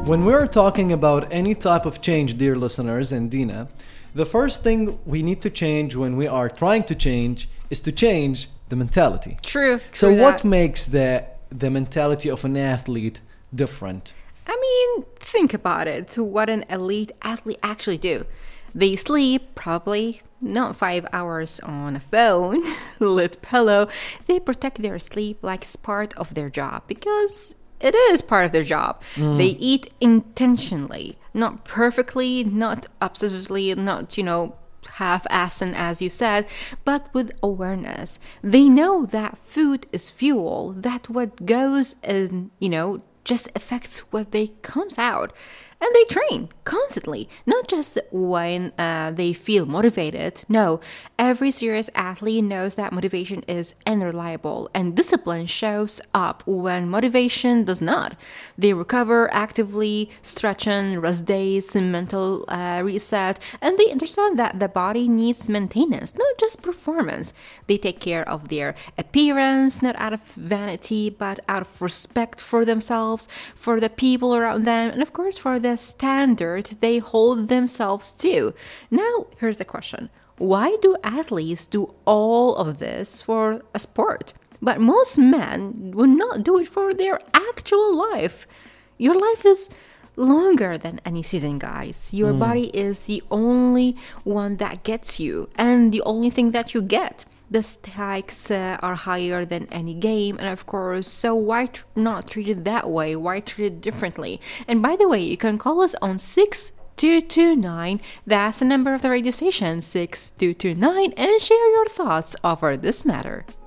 When we're talking about any type of change, dear listeners and Dina, the first thing we need to change when we are trying to change is to change the mentality. True. So what that. makes the mentality of an athlete different? I mean, think about it. What an elite athlete actually do. They sleep probably not 5 hours on a phone, lit pillow. They protect their sleep like it's part of their job because it is part of their job. They eat intentionally, not perfectly, not obsessively, not, half-assed as you said, but with awareness. They know that food is fuel, that what goes in, just affects what they comes out. And they train constantly, not just when they feel motivated. No, every serious athlete knows that motivation is unreliable and discipline shows up when motivation does not. They recover actively, stretching, rest days, mental reset, and they understand that the body needs maintenance, not just performance. They take care of their appearance, not out of vanity, but out of respect for themselves, for the people around them, and of course for the standard they hold themselves to. Now, here's the question. Why do athletes do all of this for a sport? But most men would not do it for their actual life. Your life is longer than any season, guys. Your body is the only one that gets you and the only thing that you get. The stakes are higher than any game, and of course, so why not treat it that way? Why treat it differently? And by the way, you can call us on 6229. That's the number of the radio station, 6229, and share your thoughts over this matter.